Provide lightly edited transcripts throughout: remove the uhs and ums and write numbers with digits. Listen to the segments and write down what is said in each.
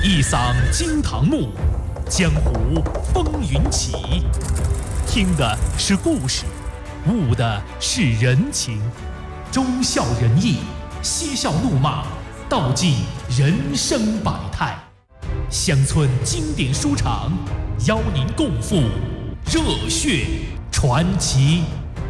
一晌惊堂木，江湖风云起。听的是故事，悟的是人情。忠孝仁义，嬉笑怒骂，道尽人生百态。乡村经典书场，邀您共赴热血传奇。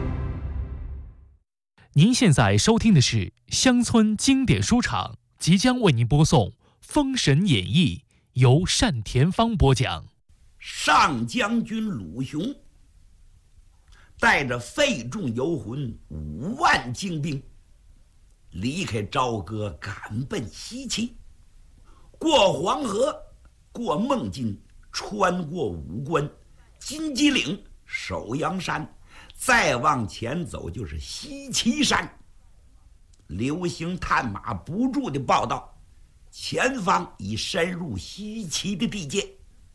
您现在收听的是乡村经典书场，即将为您播送《封神演义》，由单田芳播讲。 上将军鲁雄带着费仲游魂5万精兵，离开朝歌，赶奔西岐，过黄河，过孟津，穿过武关、金鸡岭、首阳山，再往前走就是西岐山。流星探马不住地报道，前方已深入西岐的地界。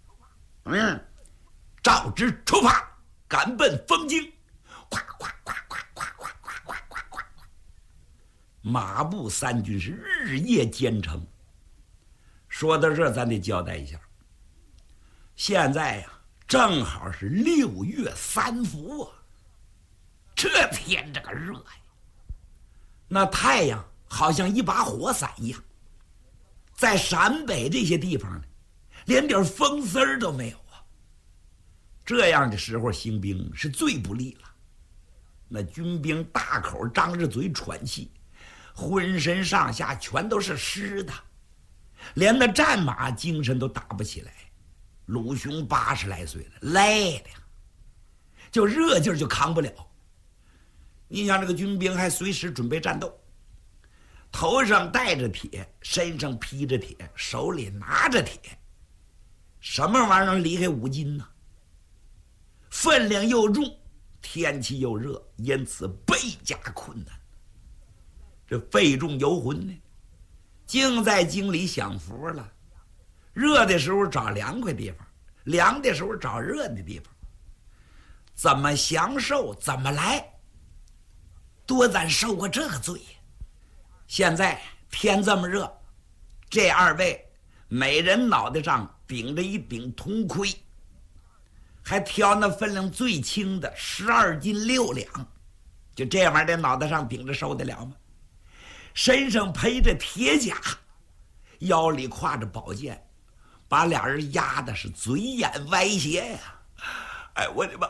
召之出发，赶奔封京。呱呱呱呱呱呱呱呱呱呱！马步三军是日夜兼程。说到这，咱得交代一下，现在呀，正好是6月3伏啊，这天这个热呀，那太阳好像一把火伞一样，在陕北这些地方呢，连点风丝儿都没有啊。这样的时候行兵是最不利了。那军兵大口张着嘴喘气，浑身上下全都是湿的，连那战马精神都打不起来。鲁雄80来岁了，累的呀，就热劲儿就扛不了。你想这个军兵还随时准备战斗，头上戴着铁，身上披着铁，手里拿着铁，什么玩意儿能离开5斤呢？分量又重，天气又热，因此倍加困难。这费仲游魂呢，竟在京里享福了。热的时候找凉快地方，凉的时候找热的地方，怎么享受怎么来，多咱受过这个罪呀。现在天这么热，这2位每人脑袋上顶着一顶铜盔，还挑那分量最轻的12斤6两，就这玩意儿在脑袋上顶着受得了吗？身上披着铁甲，腰里挎着宝剑，把俩人压的是嘴眼歪斜呀！哎，我的妈！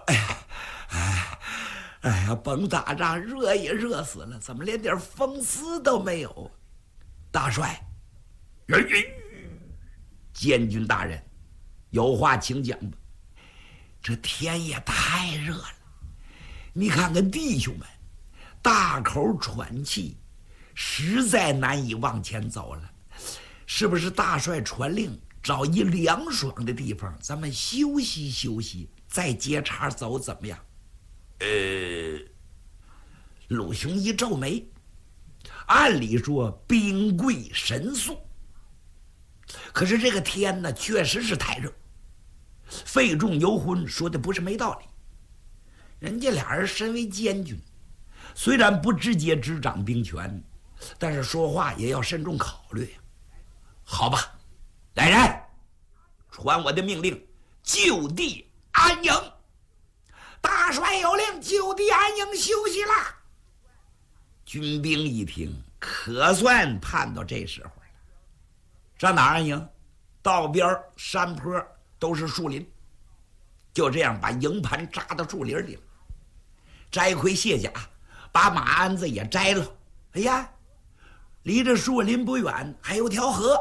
哎呀，甭打仗，热也热死了，怎么连点风丝都没有？大帅，监军大人，有话请讲吧。这天也太热了，你看看弟兄们，大口喘气，实在难以往前走了。是不是大帅传令，找一凉爽的地方，咱们休息休息，再接茬走，怎么样？鲁雄一皱眉，按理说兵贵神速，可是这个天呢，确实是太热。费仲游魂说的不是没道理，人家俩人身为监军，虽然不直接执掌兵权，但是说话也要慎重考虑呀。好吧，来人，传我的命令，就地安营。大帅有令，就地安营休息啦。军兵一听，可算盼到这时候了。上哪儿安营？道边山坡都是树林，就这样把营盘扎到树林里了。摘盔卸甲，把马鞍子也摘了。哎呀，离这树林不远还有条河，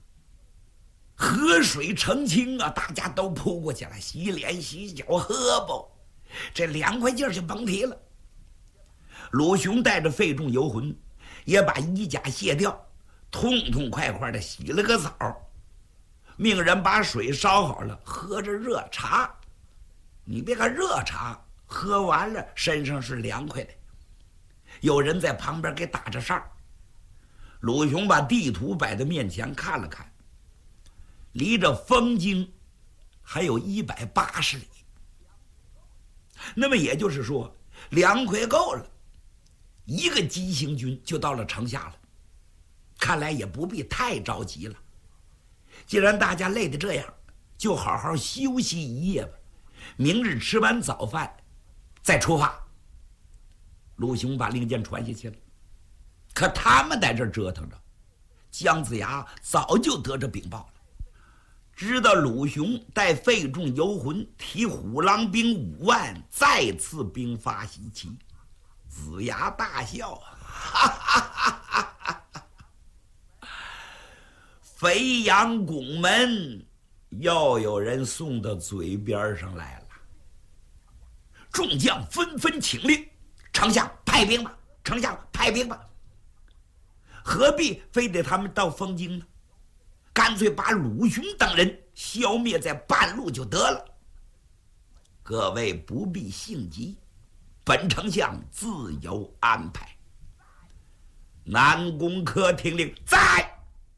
河水澄清啊，大家都扑过去了，洗脸洗脚喝吧，这凉快劲儿就甭提了。鲁雄带着费仲游魂，也把衣甲卸掉，痛痛快快的洗了个澡，命人把水烧好了，喝着热茶。你别看热茶喝完了身上是凉快的，有人在旁边给打着哨。鲁雄把地图摆在面前看了看，离着封京还有180里，那么也就是说凉快够了，一个急行军就到了城下了。看来也不必太着急了。 既然大家累得这样，就好好休息一夜吧。明日吃完早饭再出发。鲁雄把令箭传下去了，可他们在这折腾着，姜子牙早就得着禀报了，知道鲁雄带费仲游魂提虎狼兵5万，再次兵发西岐。子牙大笑啊，哈哈哈哈哈哈！肥阳拱门又有人送到嘴边上来了。众将纷纷请令：丞相派兵吧，丞相派兵吧！何必非得他们到丰京呢？干脆把鲁雄等人消灭在半路就得了。各位不必性急，本丞相自有安排。南宫轲听令，在。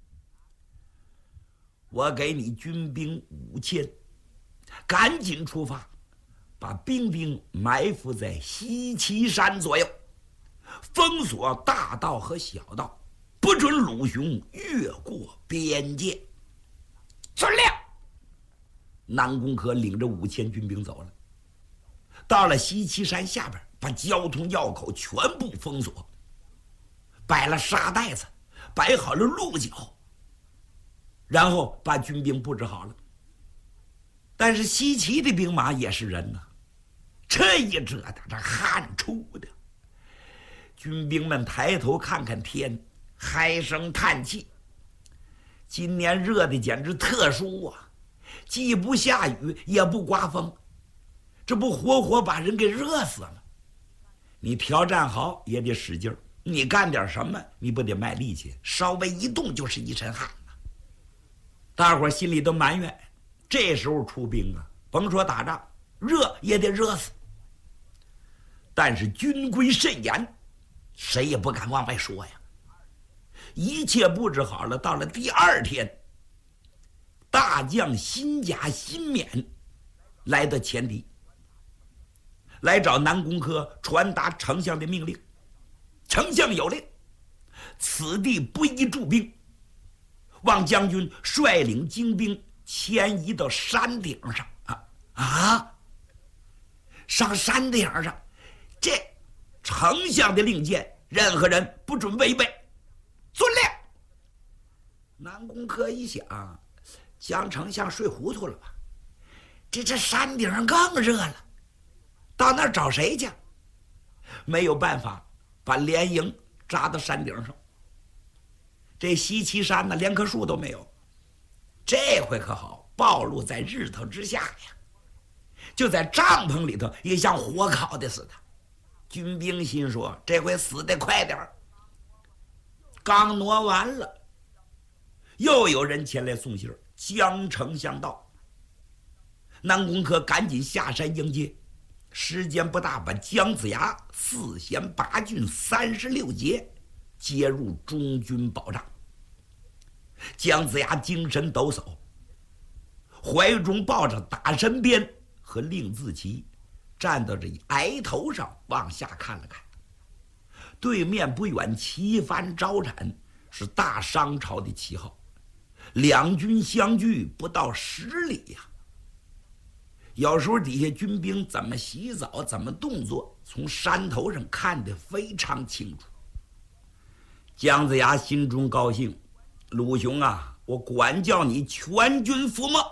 我给你军兵5000，赶紧出发，把兵埋伏在西岐山左右，封锁大道和小道，不准鲁雄越过边界。遵令。南宫轲领着5000军兵走了，到了西岐山下边，把交通要口全部封锁，摆了沙袋子，摆好了鹿角，然后把军兵布置好了。但是西岐的兵马也是人呐，这一折腾，这汗出的。军兵们抬头看看天，唉声叹气。今年热的简直特殊啊，既不下雨也不刮风，这不活活把人给热死了。你挑战好也得使劲儿，你干点什么你不得卖力气，稍微一动就是一身汗啊。大伙儿心里都埋怨，这时候出兵啊，甭说打仗，热也得热死。但是军规甚严，谁也不敢往外说呀。一切布置好了，到了第2天，大将辛甲、辛勉来到前敌，来找南宫轲传达丞相的命令。丞相有令，此地不宜驻兵，望将军率领精兵迁移到山顶上。上山顶上，这丞相的令箭，任何人不准违背。遵令。南宫轲一想，姜丞相睡糊涂了吧？这山顶上更热了，到那儿找谁去？没有办法，把连营扎到山顶上。这西岐山呢，连棵树都没有。这回可好，暴露在日头之下呀，就在帐篷里头也像火烤的似的。军兵心说，这回死得快点儿。刚挪完了，又有人前来送信儿，姜丞相到。南宫轲赶紧下山迎接，时间不大，把姜子牙4贤8郡36节接入中军保障。姜子牙精神抖擞，怀中抱着打神鞭和令字旗，站到这崖头上往下看了看。对面不远，旗帆招展，是大商朝的旗号。两军相距不到10里呀。有时候底下军兵怎么洗澡，怎么动作，从山头上看得非常清楚。姜子牙心中高兴，鲁雄啊，我管教你全军覆没。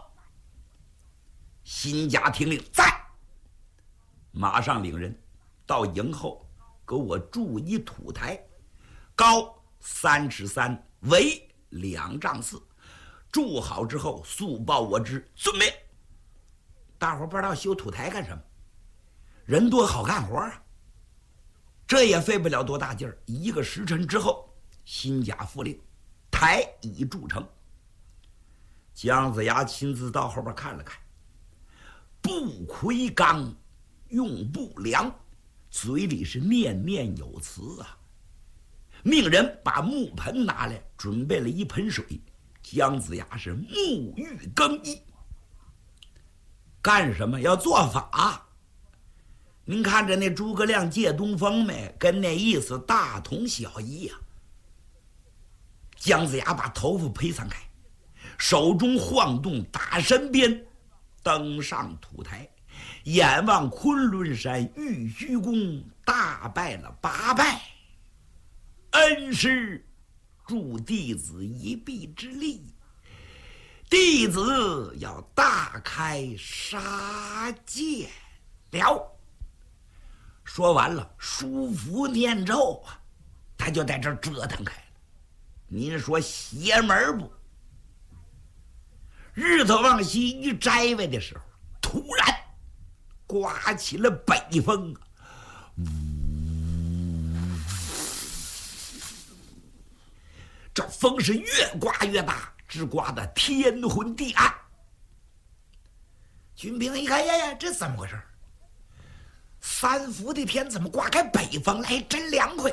辛甲听令，在。马上领人到营后，给我筑一土台，高3尺3，围2丈4。筑好之后，速报我知。遵命。大伙不知道修土台干什么，人多好干活啊。这也费不了多大劲儿，1个时辰之后，辛甲复令，台已筑成。姜子牙亲自到后边看了看，不魁罡，用不良，嘴里是念念有词啊。命人把木盆拿来，准备了一盆水。姜子牙是沐浴更衣。干什么？要做法。您看着那诸葛亮借东风没？跟那意思大同小异呀。姜子牙把头发披散开， 手中晃动大神鞭，登上土台，眼望昆仑山玉虚宫，大拜了8拜。恩师助弟子一臂之力，弟子要大开杀戒了。说完了，书符念咒啊，他就在这儿折腾开了。您说邪门不？日头往西一摘外的时候，突然刮起了北风，这风是越刮越大，直刮得天昏地暗。军兵一看，呀，这怎么回事？3伏的天怎么刮开北风来，真凉快呀！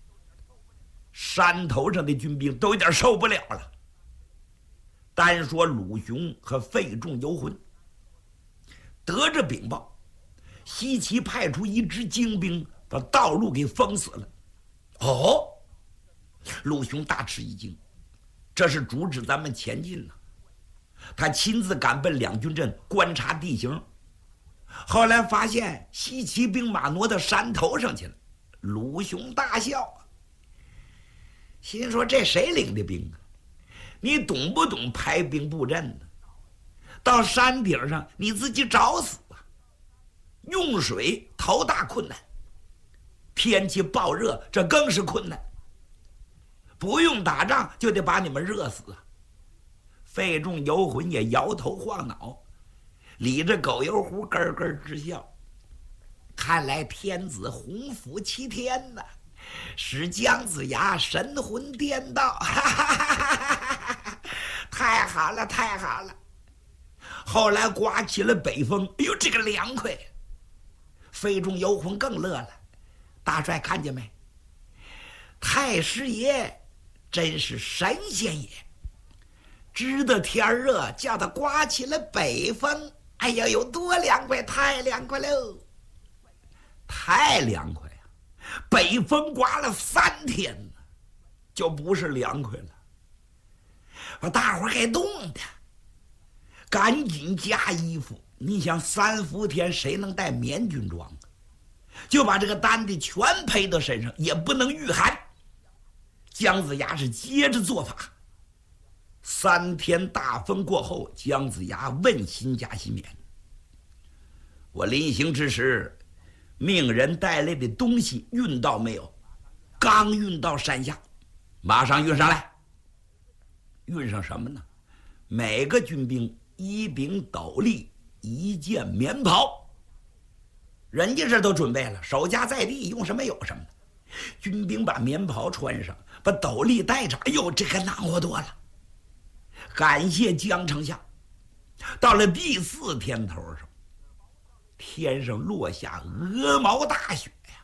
山头上的军兵都有点受不了了。单说鲁雄和费仲游魂得着禀报，西岐派出一支精兵把道路给封死了。哦，鲁雄大吃一惊，这是阻止咱们前进了。他亲自赶奔两军阵观察地形，后来发现西岐兵马挪到山头上去了。鲁雄大笑，心说这谁领的兵啊？你懂不懂排兵布阵呢？到山顶上你自己找死啊！用水头大困难，天气暴热这更是困难。不用打仗就得把你们热死啊！费仲游魂也摇头晃脑，理着狗油壶咯咯直笑。看来天子洪福齐天呐，使姜子牙神魂颠倒，哈哈哈哈哈哈！太好了，太好了！后来刮起了北风，哎呦，这个凉快！费仲游魂更乐了，大帅看见没？太师爷真是神仙也，知道天热，叫他刮起了北风。哎呀，有多凉快，太凉快喽！太凉快呀！北风刮了3天呢，就不是凉快了。把大伙儿给冻的，赶紧加衣服。你想3伏天谁能带棉军装啊？就把这个单的全披到身上，也不能御寒。姜子牙是接着做法。3天大风过后，姜子牙问心加心勉：我临行之时，命人带来的东西运到没有？刚运到山下，马上运上来。运上什么呢？每个军兵1柄斗笠，1件棉袍。人家这都准备了，守家在地，用什么有什么。军兵把棉袍穿上，把斗笠戴上，哎呦，这个暖和多了。感谢姜丞相。到了第4天头上，天上落下鹅毛大雪呀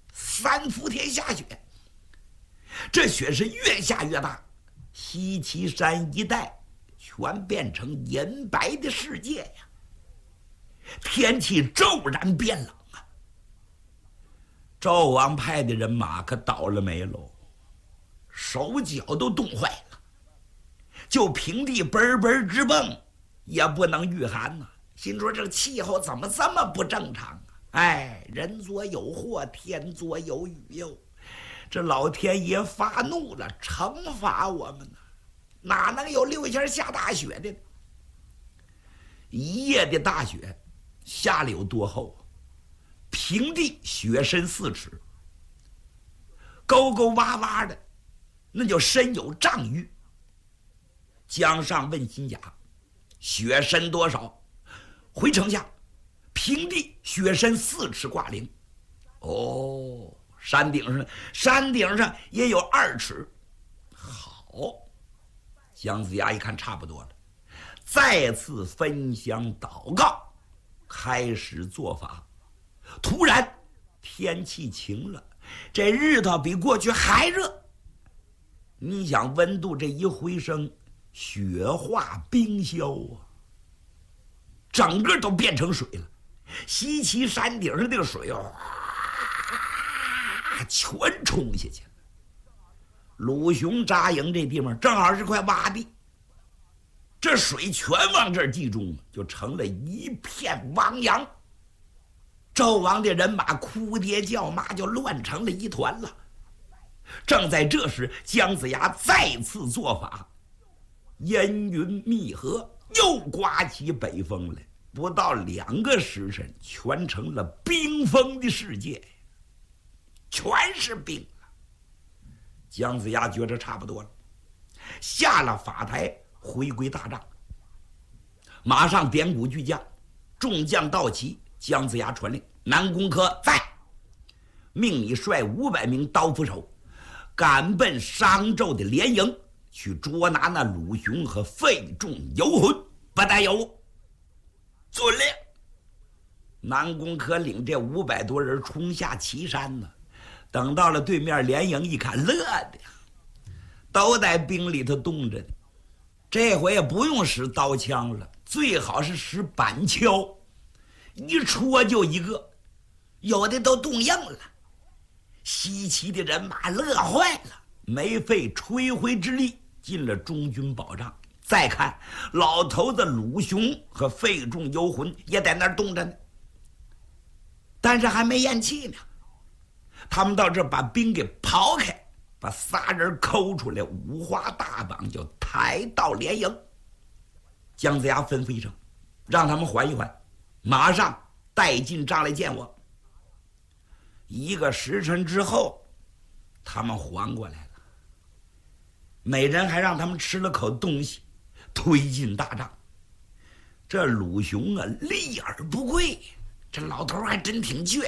，3伏天下雪，这雪是越下越大，西岐山一带全变成银白的世界呀，天气骤然变冷啊。纣王派的人马可倒了霉喽，手脚都冻坏了，就平地奔奔直蹦，也不能御寒呐。心说这个气候怎么这么不正常啊？哎，人作有祸，天作有雨哟。这老天爷发怒了，惩罚我们呢，哪能有6天下大雪的呢？1夜的大雪下了有多厚啊？平地雪深4尺，沟沟洼洼的，那就深有丈余。姜尚问心甲：雪深多少？回丞相，平地雪深4尺挂零。哦，山顶上也有2尺。好，姜子牙一看差不多了，再次分享祷告，开始做法。突然天气晴了，这日头比过去还热。你想温度这一回升，雪化冰消啊，整个都变成水了。西岐山顶上这个水全冲下去了。鲁雄扎营这地方正好是块洼地， 这水全往这儿集中，就成了一片汪洋。纣王的人马哭爹叫骂，就乱成了一团了。正在这时，姜子牙再次做法，烟云密合，又刮起北风来。不到2个时辰，全成了冰封的世界，全是冰了。姜子牙觉着差不多了，下了法台，回归大帐，马上点鼓巨将，众将到齐。姜子牙传令：南宫轲在，命你率500名刀斧手，赶奔商纣的连营，去捉拿那鲁雄和费仲游魂，不但有误。遵令。南宫轲领这500多人冲下岐山呢，等到了对面连营一看，乐的都在冰里头冻着呢。这回也不用使刀枪了，最好是使板锹，一戳就一个，有的都冻硬了。西岐的人马乐坏了，没费吹灰之力进了中军保障。再看老头子鲁雄和费仲游魂也在那儿冻着呢，但是还没咽气呢。他们到这把冰给刨开，把仨人抠出来，五花大绑就抬到连营。姜子牙吩咐一声，让他们缓一缓，马上带进帐来见我。1个时辰之后，他们缓过来了，每人还让他们吃了口东西，推进大帐。这鲁雄啊，立而不跪，这老头还真挺倔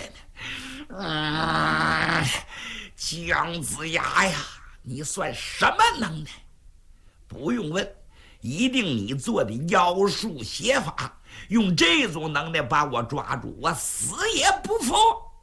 呢。姜子牙呀，你算什么能耐？不用问，一定你做的妖术邪法，用这种能耐把我抓住，我死也不服。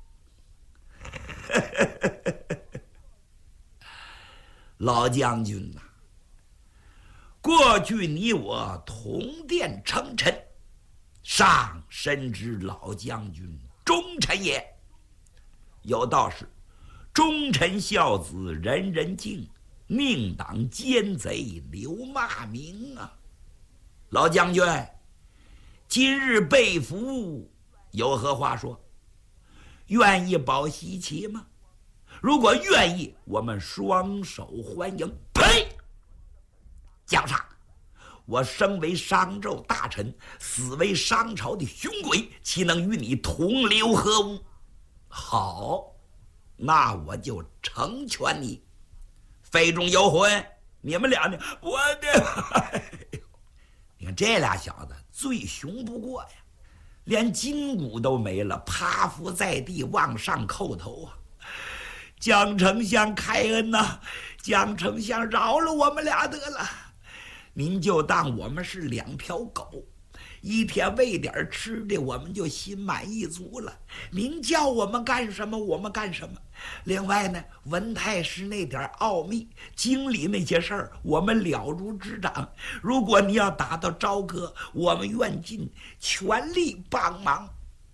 老将军呐，过去你我同殿称臣，上深知老将军忠臣也。有道是，忠臣孝子人人敬，宁挡奸贼留骂名啊。老将军，今日被俘，有何话说？愿意保西岐吗？如果愿意，我们双手欢迎。呸！姜尚，我生为商纣大臣，死为商朝的凶鬼，岂能与你同流合污？好，那我就成全你。费仲游魂，你们俩呢？我的，你看这俩小子最凶不过呀，连筋骨都没了，趴伏在地往上叩头啊！姜丞相开恩呐，姜丞相饶了我们俩得了，您就当我们是2条狗，一天喂点吃的，我们就心满意足了。您叫我们干什么我们干什么。另外呢，文太师那点奥秘，经理那些事儿，我们了如指掌。如果你要打到朝歌，我们愿尽全力帮忙。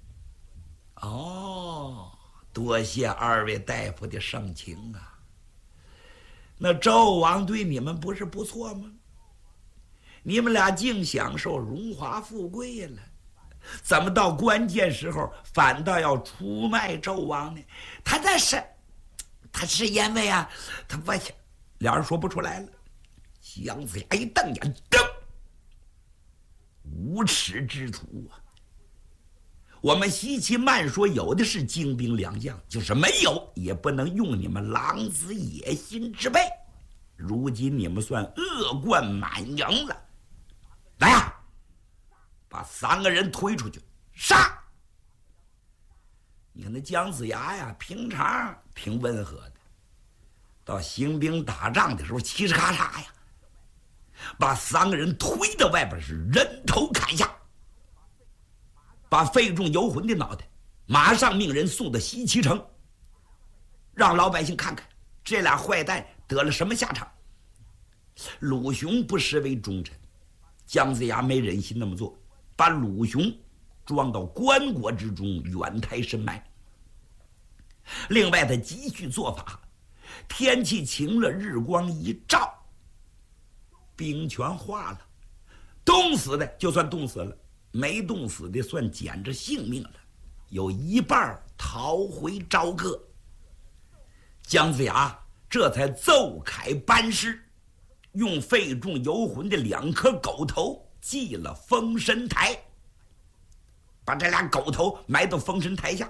哦，多谢2位大夫的盛情啊。那纣王对你们不是不错吗？你们俩净享受荣华富贵了，怎么到关键时候反倒要出卖纣王呢？他是因为啊，他不想，俩人说不出来了。姜子牙一瞪眼，无耻之徒啊！我们西岐慢说有的是精兵良将，就是没有也不能用你们狼子野心之辈。如今你们算恶贯满盈了。来呀，把3个人推出去杀！你看那姜子牙呀，平常挺温和的，到行兵打仗的时候嘁哧咔嚓呀，把3个人推到外边是人头砍下，把费仲游魂的脑袋马上命人送到西岐城，让老百姓看看这俩坏蛋得了什么下场。鲁雄不失为忠臣，姜子牙没忍心那么做，把鲁雄装到棺椁之中，远抬深埋。另外他继续做法，天气晴了，日光一照，冰全化了， 冻死的就算冻死了，没冻死的算捡着性命了，有一半逃回朝歌。姜子牙这才奏开班师，用费仲游魂的2颗狗头祭了封神台，把这俩狗头埋到封神台下。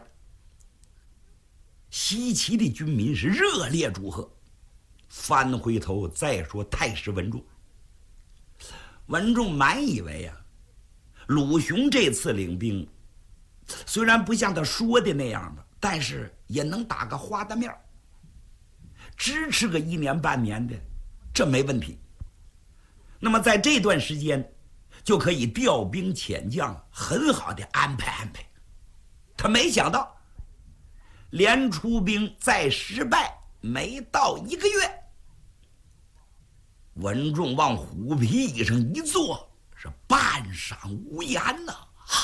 西岐的军民是热烈祝贺。翻回头再说太师文仲，文仲满以为鲁雄这次领兵虽然不像他说的那样吧，但是也能打个花大面，支持个1年半年的，这没问题。那么在这段时间就可以调兵遣将，很好的安排安排。他没想到连出兵再失败没到1个月，文仲往虎皮椅上一坐，是半晌无言呐。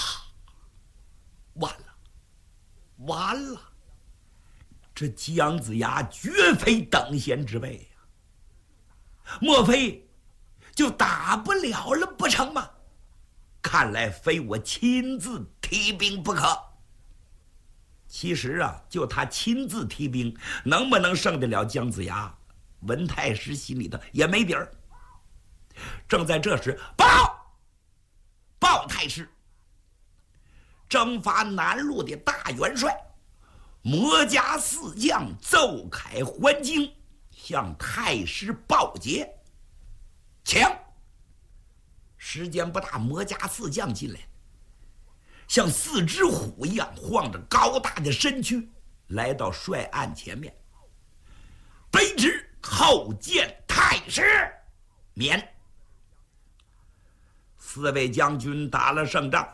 完了完了，这姜子牙绝非等闲之辈呀，莫非就打不了了不成吗？看来非我亲自提兵不可。其实就他亲自提兵，能不能胜得了姜子牙，文太师心里头也没底儿。正在这时，报太师，征伐南路的大元帅魔家四将奏凯还京，向太师报捷。请。时间不大，魔家四将进来，像4只虎一样晃着高大的身躯来到帅案前面，卑职叩见太师，免。4位将军打了胜仗，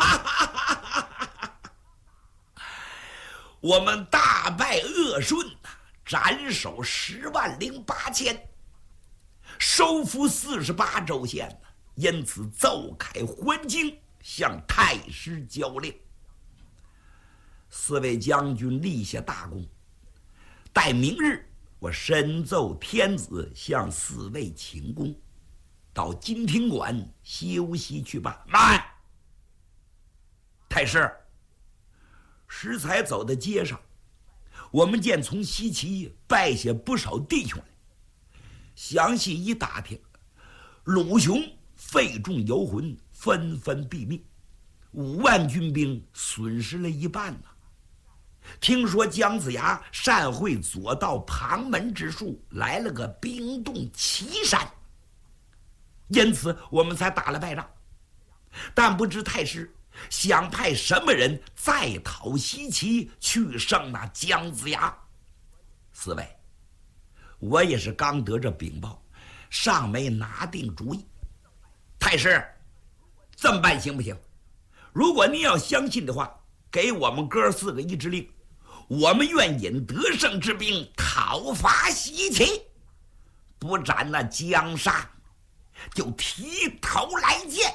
我们大败鄂顺，斩首10万08千，收复48州县，因此奏凯还京，向太师交令。4位将军立下大功，待明日我深奏天子，向4位请功，到金庭馆休息去吧。慢！太师，时才走到街上，我们见从西岐败下不少弟兄来，详细一打听，鲁雄、费仲游魂纷纷毙命，5万军兵损失了一半呢。听说姜子牙善会左道旁门之术，来了个冰冻岐山，因此我们才打了败仗。但不知太师想派什么人再讨西岐，去胜那姜子牙。4位，我也是刚得这禀报，尚没拿定主意。太师，这么办行不行？如果您要相信的话，给我们哥4个一支令，我们愿引得胜之兵讨伐西岐，不斩那姜尚，就提头来见。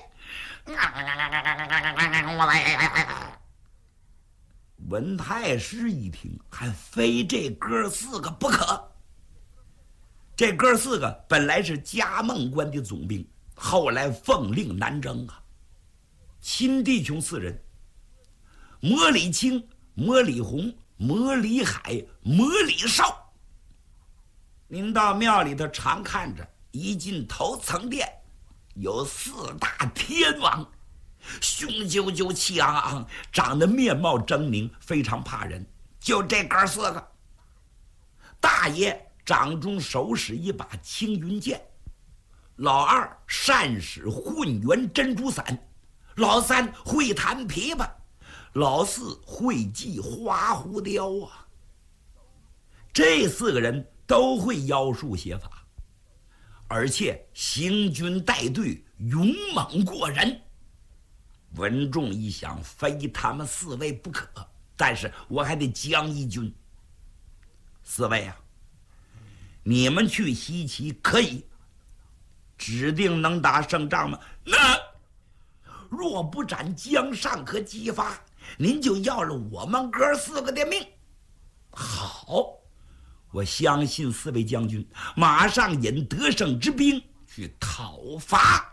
文太师一听，还非这哥4个不可。这哥4个本来是嘉梦关的总兵，后来奉令南征啊。亲弟兄4人，魔里青、魔里红、魔里海、魔里少。您到庙里头常看着，一进头层殿有4大天王，雄赳赳气昂昂，长得面貌狰狞，非常怕人。就这哥4个，大爷掌中手使一把青云剑，老2善使混元珍珠伞，老3会弹琵琶，老4会系花狐雕啊。这4个人都会妖术邪法，而且行军带队，勇猛过人。文仲一想，非他们4位不可，但是我还得将一军。4位啊，你们去西岐可以，指定能打胜仗吗？那若不斩姜尚和姬发，您就要了我们哥4个的命。好，我相信4位将军马上引得胜之兵去讨伐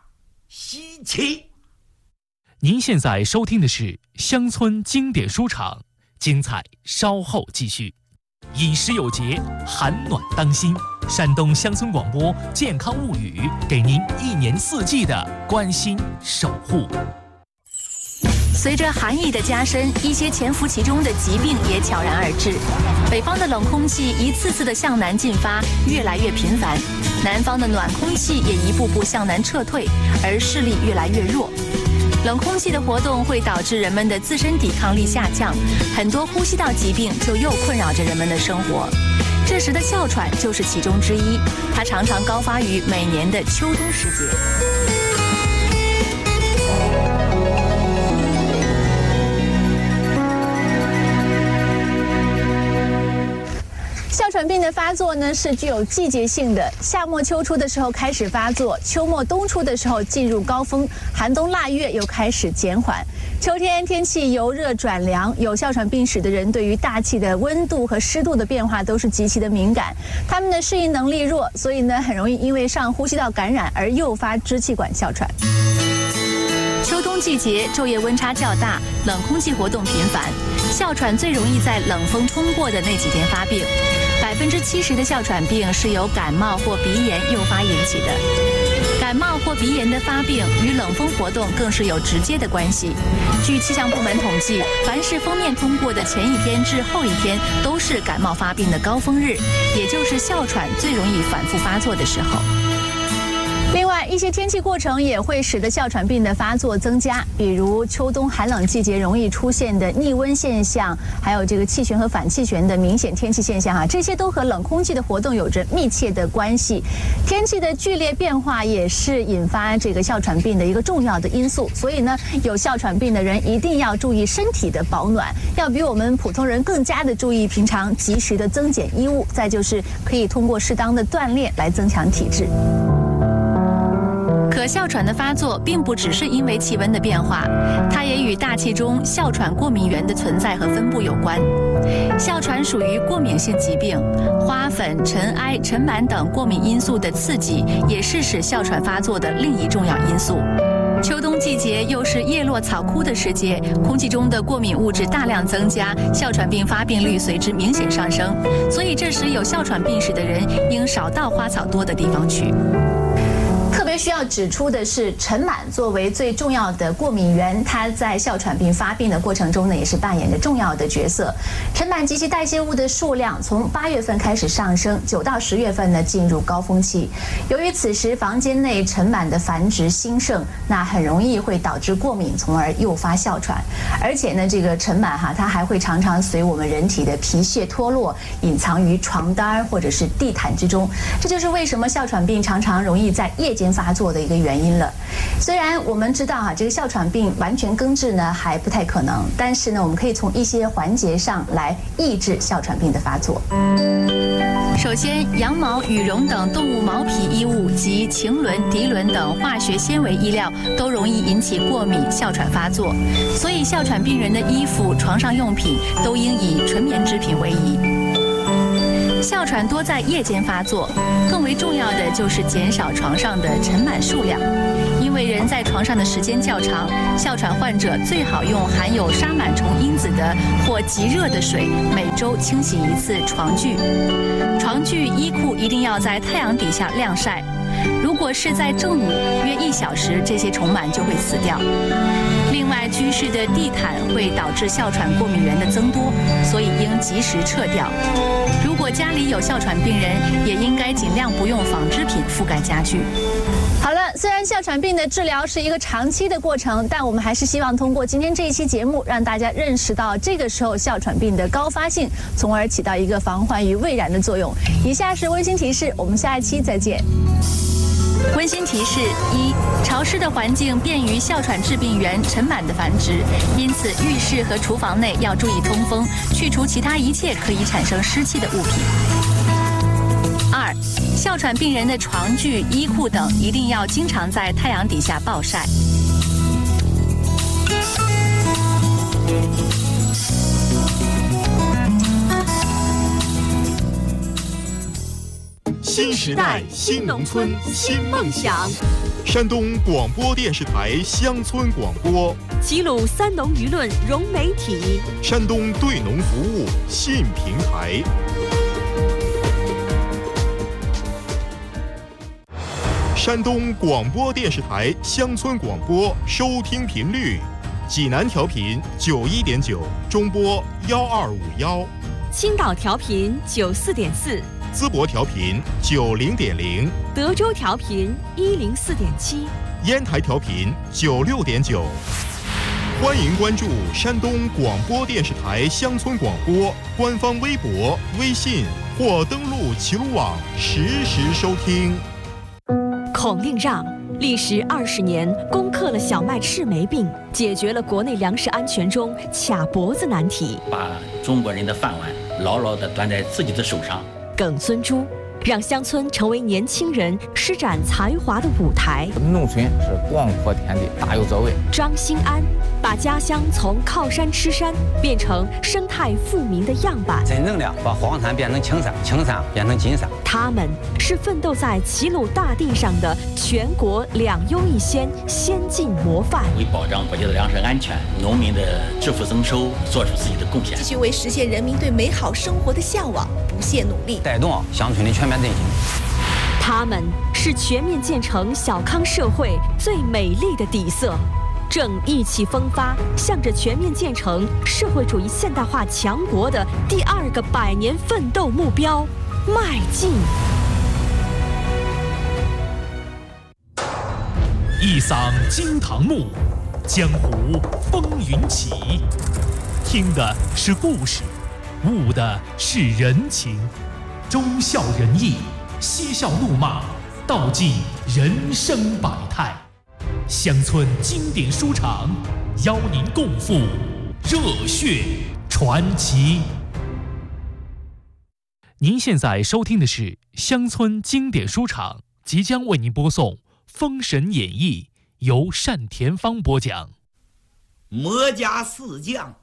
稀奇。 您现在收听的是乡村经典书场，精彩稍后继续。饮食有节，寒暖当心。山东乡村广播健康物语，给您一年四季的关心守护。 随着寒意的加深，一些潜伏其中的疾病也悄然而至。北方的冷空气一次次的向南进发，越来越频繁；南方的暖空气也一步步向南撤退，而势力越来越弱。冷空气的活动会导致人们的自身抵抗力下降，很多呼吸道疾病就又困扰着人们的生活。这时的哮喘就是其中之一，它常常高发于每年的秋冬时节。哮喘病的发作呢是具有季节性的，夏末秋初的时候开始发作，秋末冬初的时候进入高峰，寒冬腊月又开始减缓。秋天天气由热转凉，有哮喘病史的人对于大气的温度和湿度的变化都是极其的敏感，他们的适应能力弱，所以呢很容易因为上呼吸道感染而诱发支气管哮喘。秋冬季节昼夜温差较大，冷空气活动频繁，哮喘最容易在冷风通过的那几天发病。70%的哮喘病是由感冒或鼻炎诱发引起的。感冒或鼻炎的发病与冷风活动更是有直接的关系。据气象部门统计，凡是锋面通过的前一天至后一天都是感冒发病的高峰日，也就是哮喘最容易反复发作的时候。另外，一些天气过程也会使得哮喘病的发作增加，比如秋冬寒冷季节容易出现的逆温现象，还有这个气旋和反气旋的明显天气现象这些都和冷空气的活动有着密切的关系。天气的剧烈变化也是引发这个哮喘病的一个重要的因素，所以呢，有哮喘病的人一定要注意身体的保暖，要比我们普通人更加的注意平常及时的增减衣物，再就是可以通过适当的锻炼来增强体质。可哮喘的发作并不只是因为气温的变化，它也与大气中哮喘过敏原的存在和分布有关。哮喘属于过敏性疾病，花粉、尘埃、尘螨等过敏因素的刺激也是使哮喘发作的另一重要因素。秋冬季节又是叶落草枯的时节，空气中的过敏物质大量增加，哮喘病发病率随之明显上升。所以这时有哮喘病史的人应少到花草多的地方去。特别需要指出的是，尘螨作为最重要的过敏源，它在哮喘病发病的过程中呢，也是扮演着重要的角色。尘螨及其代谢物的数量从8月份开始上升，9到10月份呢进入高峰期。由于此时房间内尘螨的繁殖兴盛，那很容易会导致过敏，从而诱发哮喘。而且呢，这个尘螨它还会常常随我们人体的皮屑脱落，隐藏于床单或者是地毯之中。这就是为什么哮喘病常常容易在夜间发作的一个原因了。虽然我们知道这个哮喘病完全根治呢还不太可能，但是呢，我们可以从一些环节上来抑制哮喘病的发作。首先，羊毛、羽绒等动物毛皮衣物及腈纶、涤纶等化学纤维衣料都容易引起过敏、哮喘发作，所以哮喘病人的衣服、床上用品都应以纯棉制品为宜。哮喘多在夜间发作，更为重要的就是减少床上的尘螨数量。因为人在床上的时间较长，哮喘患者最好用含有杀螨虫因子的或极热的水，每周清洗1次床具。床具、衣裤一定要在太阳底下晾晒。如果是在正午约1小时，这些虫螨就会死掉。另外，居室的地毯会导致哮喘过敏源的增多，所以应及时撤掉。如果家里有哮喘病人，也应该尽量不用纺织品覆盖家具。好了，虽然哮喘病的治疗是一个长期的过程，但我们还是希望通过今天这一期节目，让大家认识到这个时候哮喘病的高发性，从而起到一个防患于未然的作用。以下是温馨提示，我们下一期再见。温馨提示：1. 潮湿的环境便于哮喘致病源尘螨的繁殖，因此浴室和厨房内要注意通风，去除其他一切可以产生湿气的物品。2. 哮喘病人的床具、衣裤等一定要经常在太阳底下暴晒。 新时代新农村新梦想。 山东广播电视台乡村广播， 齐鲁三农舆论融媒体， 山东对农服务新平台。山东广播电视台乡村广播收听频率：济南调频91.9，中波1251； 青岛调频94.4， 淄博调频90.0， 德州调频104.7， 烟台调频96.9。欢迎关注山东广播电视台乡村广播官方微博、微信或登录齐鲁网实时收听。 孔令让历时20年，攻克了小麦赤霉病，解决了国内粮食安全中卡脖子难题， 把中国人的饭碗牢牢地端在自己的手上。 耿孙珠让乡村成为年轻人施展才华的舞台。 农村是广阔天地，大有作为。 张兴安把家乡从靠山吃山变成生态富民的样板， 真正的把黄山变成青山，青山变成金山。 他们是奋斗在齐鲁大地上的全国2优1先先进模范， 为保障国家的粮食安全、农民的致富增收做出自己的贡献， 继续为实现人民对美好生活的向往不懈努力， 带动乡村的全面振兴。 他们是全面建成小康社会最美丽的底色，正意气风发，向着全面建成社会主义现代化强国的第2个100年奋斗目标迈进。 一嗓惊堂木，江湖风云起。听的是故事，悟的是人情，忠孝仁义，嬉笑怒骂，道尽人生百态。乡村经典书场，邀您共赴热血传奇。您现在收听的是乡村经典书场，即将为您播送《封神演义》，由单田芳播讲。 魔家4将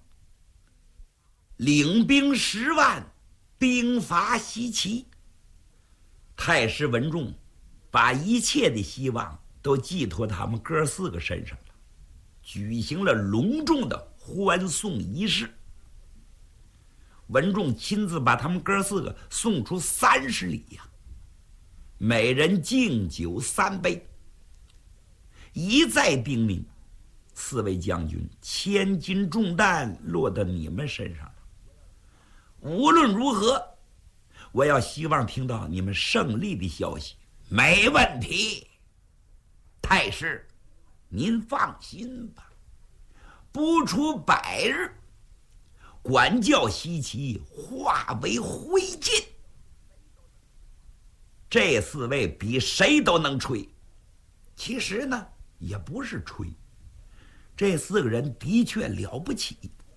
领兵10万，兵伐西岐。太师文仲把一切的希望都寄托他们哥4个身上了，举行了隆重的欢送仪式。文仲亲自把他们哥4个送出30里呀，每人敬酒3杯，一再叮咛4位将军，千斤重担落到你们身上了，无论如何我要希望听到你们胜利的消息。没问题，太师您放心吧，不出100日，管教西岐化为灰烬。这4位比谁都能吹，其实呢也不是吹，这4个人的确了不起。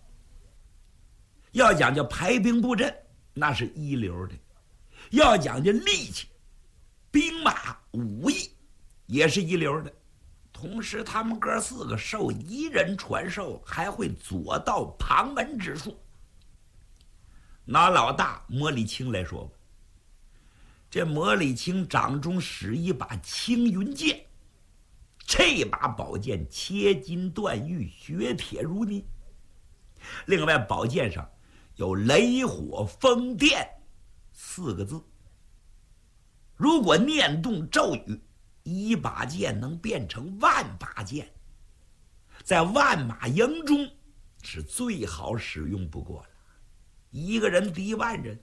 要讲究排兵布阵，那是一流的；要讲究力气、兵马、武艺，也是一流的。同时他们哥4个受一人传授，还会左道旁门之术。拿老大魔礼卿来说吧，这魔礼卿掌中使一把青云剑，这把宝剑切金断玉，雪铁如泥。另外宝剑上有雷火风电4个字，如果念动咒语，一把剑能变成万把剑，在万马营中是最好使用不过了。一个人敌万人，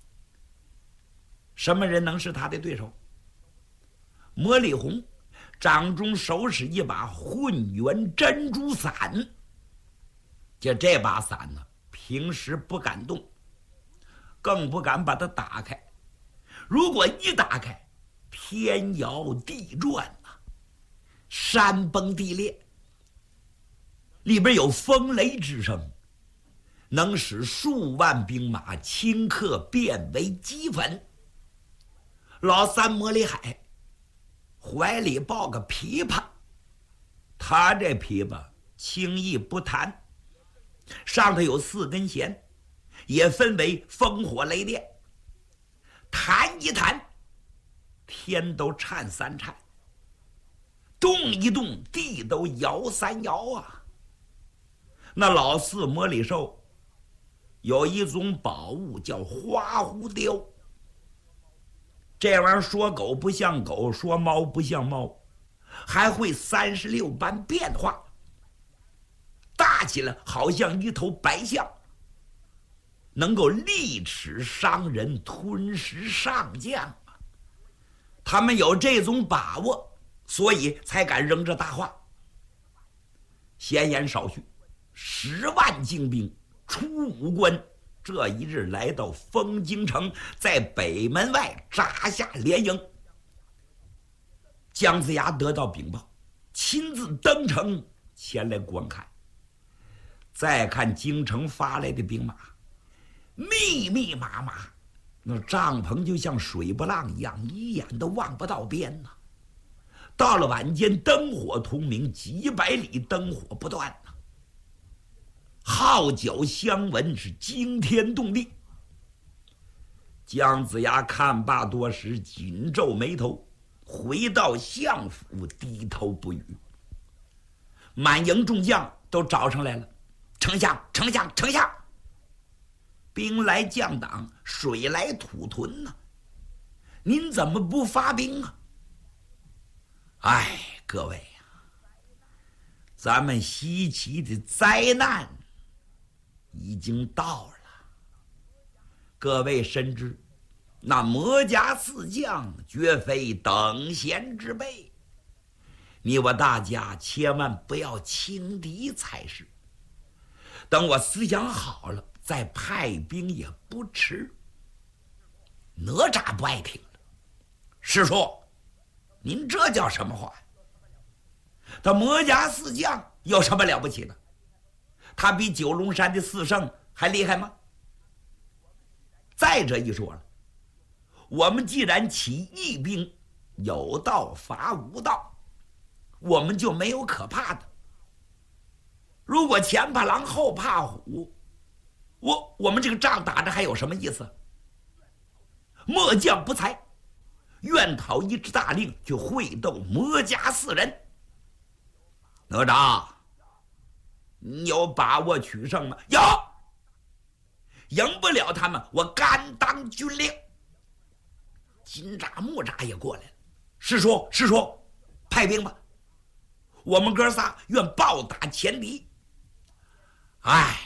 什么人能是他的对手？魔礼红掌中手使一把混元珍珠伞，这把伞呢，平时不敢动，更不敢把它打开。如果一打开，天摇地转啊，山崩地裂，里边有风雷之声，能使数万兵马顷刻变为齑粉。老三魔礼海怀里抱个琵琶，他这琵琶轻易不弹，上头有4根弦，也分为风火雷电，弹一弹天都颤3颤，动一动地都摇3摇啊。那老四魔里寿有一种宝物叫花狐雕，这玩意儿说狗不像狗，说猫不像猫，还会36般变化，大起来好像一头白象，能够利齿伤人，吞食上将。他们有这种把握，所以才敢扔这大话。闲言少叙，10万精兵出武关，这一日来到丰京城，在北门外扎下连营。姜子牙得到禀报，亲自登城前来观看。再看京城发来的兵马，密密麻麻，那帐篷就像水波浪一样，一眼都望不到边呐。到了晚间，灯火通明，几百里灯火不断呐，号角相闻，是惊天动地。姜子牙看罢多时，紧皱眉头，回到相府，低头不语。满营众将都找上来了，丞相，丞相，丞相！兵来将挡，水来土屯呐，您怎么不发兵啊？哎，各位呀，咱们西岐的灾难已经到了。各位深知，那魔家4将绝非等闲之辈，你我大家千万不要轻敌才是。等我思想好了，再派兵也不迟。哪吒不爱听了，师叔，您这叫什么话呀？他魔家4将有什么了不起的？他比九龙山的4圣还厉害吗？再者一说了，我们既然起义兵，有道伐无道，我们就没有可怕的。如果前怕狼后怕虎，我们这个仗打着还有什么意思？末将不才，愿讨一支大令，去会斗魔家4人。哪吒，你有把握取胜吗？有。赢不了他们，我甘当军令。金吒、木吒也过来了。师叔，师叔，派兵吧，我们哥仨愿暴打前敌。唉，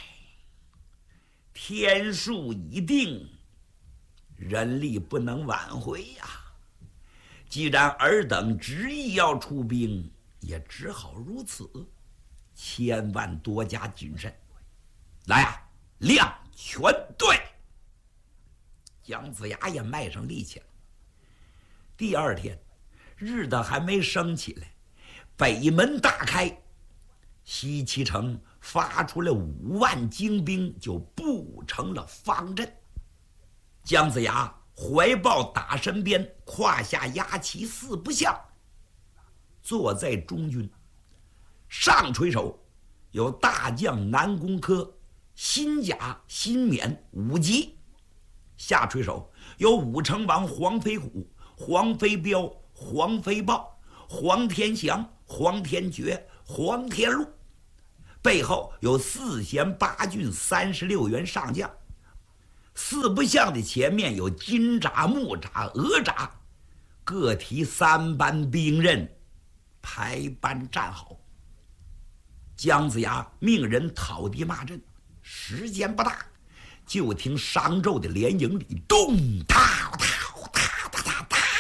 天数已定，人力不能挽回呀。既然尔等执意要出兵，也只好如此，千万多加谨慎。来啊，亮全队！姜子牙也迈上力气了。第2天，日子还没升起来，北门大开，西岐城发出了5万精兵，就布成了方阵。姜子牙怀抱打身边，胯下压旗4不像，坐在中军。上垂手有大将南宫轲、新甲、新冕5级；下垂手有武成王黄飞虎、黄飞彪、黄飞豹、黄天祥、黄天觉、黄天禄。背后有4贤8郡36员上将。4不像的前面有金吒、木吒、哪吒，各提3班兵刃，排班站好。姜子牙命人讨敌骂阵，时间不大，就听商纣的连营里咚踏踏踏踏踏踏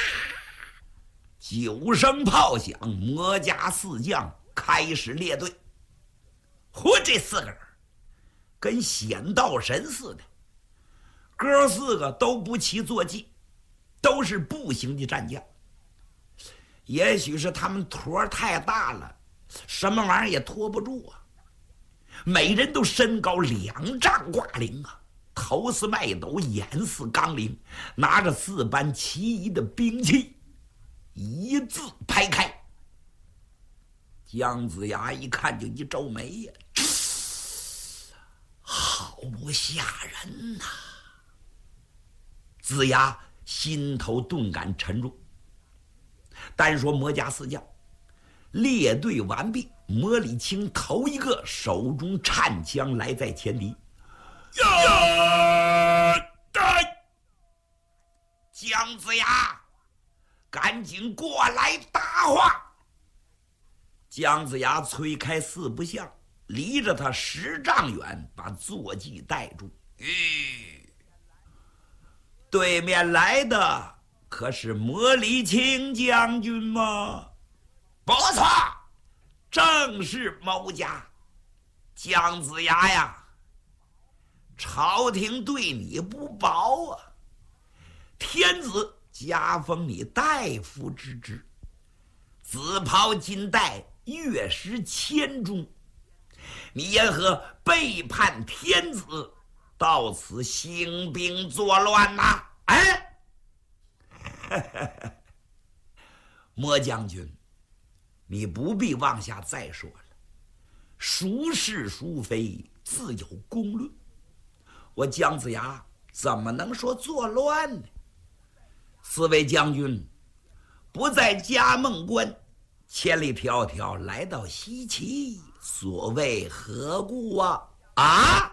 ，9声炮响，魔家4将开始列队。嚯，这4个人跟显道神似的，哥4个都不骑坐骑，都是步行的战将。也许是他们坨太大了，什么玩意儿也拖不住啊。每人都身高2丈挂铃啊，头似麦斗，眼似钢铃，拿着4般奇异的兵器，一字排开。姜子牙一看就一皱眉呀，好吓人呐！子牙心头顿感沉重， 单说魔家四将，列队完毕，魔礼青头一个手中颤枪来在前敌。姜子牙，赶紧过来搭话！姜子牙催开四不像，离着他10丈远，把坐骑带住。对面来的可是魔礼青将军吗？不错，正是某家。姜子牙呀，朝廷对你不薄啊，天子加封你大夫之职，紫袍金带，月食千钟，你因何背叛天子，到此兴兵作乱呐？魔将军，你不必往下再说了，孰是孰非自有公论。我姜子牙怎么能说作乱呢？四位将军不在嘉梦关，千里迢迢来到西岐，所谓何故啊？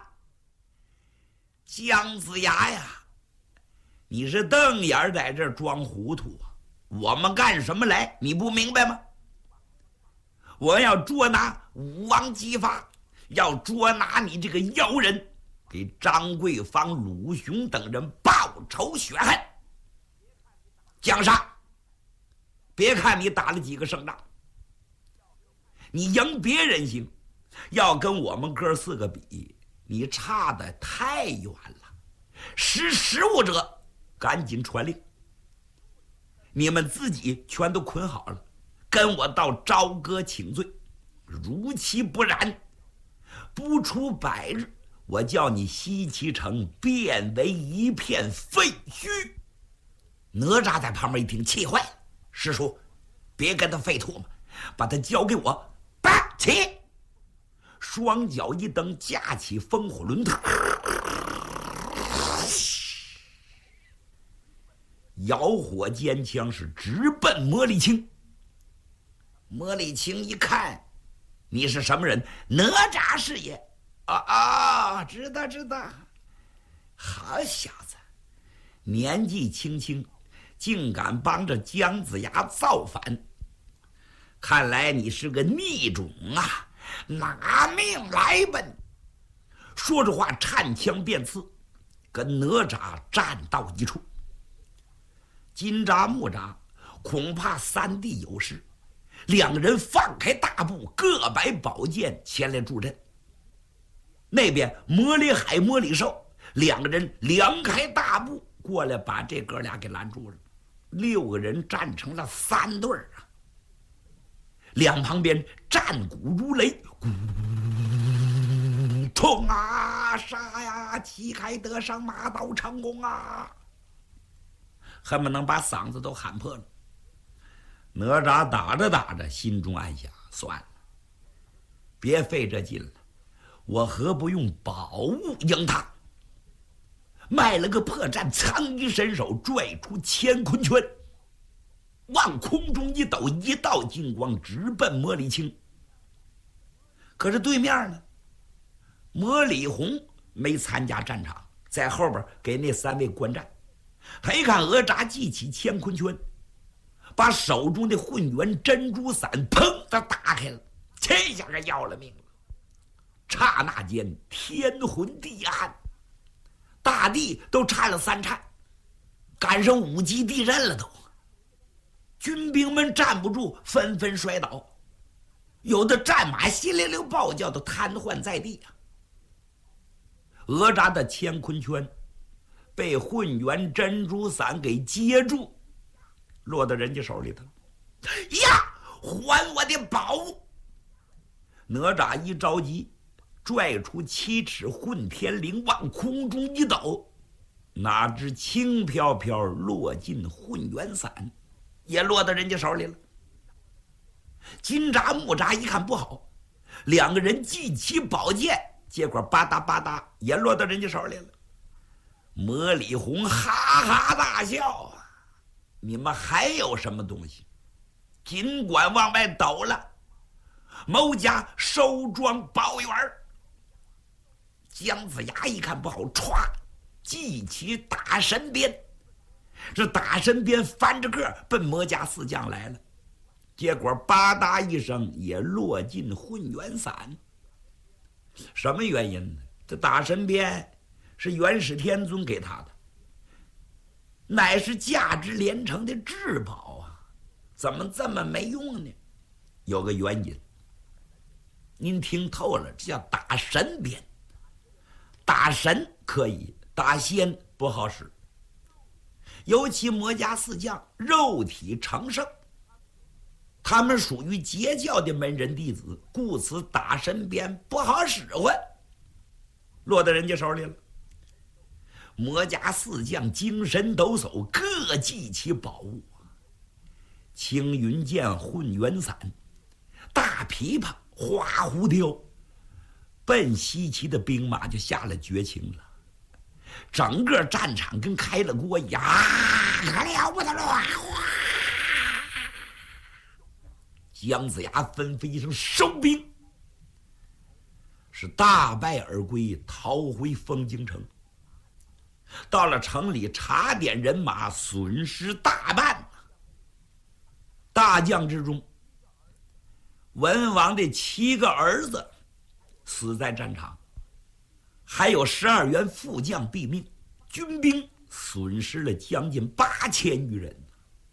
姜子牙呀，你是瞪眼在这装糊涂啊！我们干什么来？你不明白吗？我要捉拿武王姬发，要捉拿你这个妖人，给张桂芳、鲁雄等人报仇雪恨。江杀，别看你打了几个胜仗，你赢别人行，要跟我们哥4个比，你差得太远了。识时务者赶紧传令，你们自己全都捆好了，跟我到朝歌请罪。如其不然，不出100日，我叫你西岐城变为一片废墟。哪吒在旁边一听，气坏了。师叔，别跟他废吐沫，把他交给我。拔起，双脚一蹬，架起风火轮，摇火尖枪是直奔魔礼青。魔礼青一看，你是什么人？哪吒是也。知道。好小子，年纪轻轻，竟敢帮着姜子牙造反，看来你是个逆种啊！拿命来吧！说着话，颤枪便刺，跟哪吒战到一处。金吒、木吒恐怕3弟有事，2个人放开大步，各摆宝剑前来助阵。那边魔里海、魔里寿2个人两开大步过来，把这哥俩给拦住了。6个人站成了3对啊！两旁边战鼓如雷，冲啊，杀呀，旗开得胜，马到成功啊！恨不能把嗓子都喊破了。哪吒打着打着，心中暗想：算了，别费这劲了，我何不用宝物赢他？卖了个破绽，苍衣伸手拽出乾坤圈，往空中一抖，一道金光直奔魔礼青。可是对面呢，魔礼红没参加战场，在后边给那3位观战。他一看哪吒记起乾坤圈，把手中的混元珍珠伞砰的打开了，这下可要了命了。刹那间天昏地暗，大地都颤了3颤，赶上5级地震了都。军兵们站不住，纷纷摔倒，有的战马稀溜溜暴叫，都瘫痪在地啊。哪吒的乾坤圈被混元珍珠伞给接住，落到人家手里头了。呀，还我的宝物！哪吒一着急，拽出7尺混天绫，往空中一抖，哪知轻飘飘落进混元伞，也落到人家手里了。金吒、木吒一看不好，2个人记起宝剑，结果吧嗒吧嗒也落到人家手里了。魔礼红哈哈大笑啊！你们还有什么东西？ 金冠往外抖了，某家收庄包圆儿。姜子牙一看不好，歘，记起大神鞭。这大神鞭翻着个奔魔家四将来了，结果吧嗒一声也落进混元伞。什么原因呢？这大神鞭是元始天尊给他的，乃是价值连城的至宝啊，怎么这么没用呢？有个原因，您听透了，这叫打神鞭。打神可以，打仙不好使。尤其魔家四将肉体成圣，他们属于截教的门人弟子，故此打神鞭不好使唤，落到人家手里了。魔家四将精神抖擞，各记其宝物：青云剑、混元伞、大琵琶、花狐雕。奔西岐的兵马就下了绝情了，整个战场跟开了锅一样，可了不得了！姜子牙吩咐一声收兵，是大败而归，逃回丰京城。到了城里查点人马，损失大半。大将之中，文王的7个儿子死在战场，还有12员副将毙命，军兵损失了将近8000余人。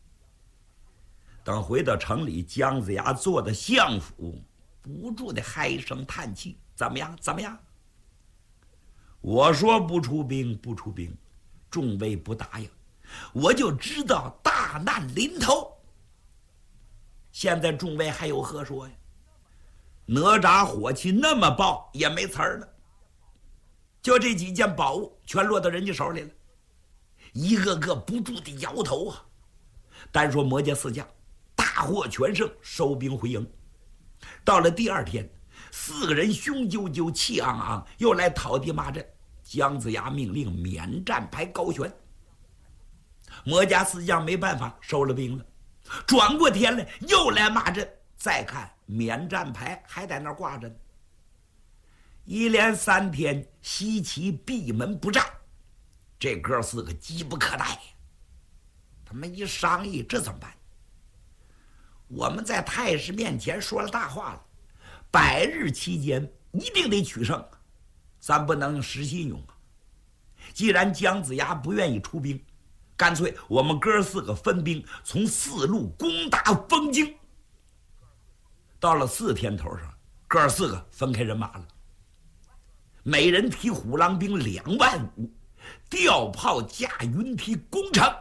等回到城里，姜子牙坐的相府，不住的唉声叹气：怎么样？怎么样？我说不出兵，不出兵，众位不答应，我就知道大难临头。现在众位还有何说呀？哪吒火气那么爆，也没词儿了。就这几件宝物全落到人家手里了，一个个不住的摇头啊。单说魔家四将大获全胜，收兵回营。到了第2天，4个人雄赳赳气昂昂，又来讨地骂阵。姜子牙命令免战牌高悬，魔家四将没办法，收了兵了。转过天来又来骂阵，再看免战牌还在那儿挂着呢。一连3天，西岐闭门不战，这哥4个急不可待呀。他们一商议，这怎么办？我们在太师面前说了大话了，100日期间一定得取胜，咱不能失信用啊。既然姜子牙不愿意出兵，干脆我们哥4个分兵，从4路攻打丰京。到了4天头上，哥4个分开人马了，每人提虎狼兵2万5，吊炮架云梯攻城。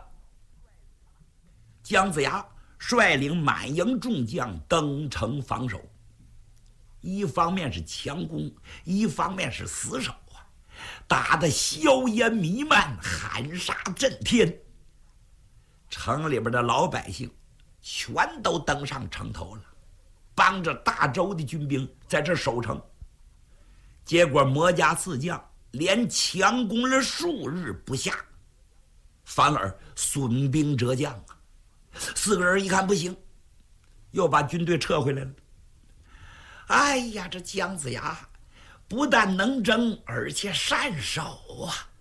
姜子牙率领满营众将登城防守，一方面是强攻，一方面是死守啊，打得硝烟弥漫，喊杀震天。城里边的老百姓全都登上城头了，帮着大周的军兵在这守城。结果魔家四将连强攻了数日不下，反而损兵折将啊。4个人一看不行，又把军队撤回来了。哎呀，这姜子牙不但能征，而且善守啊！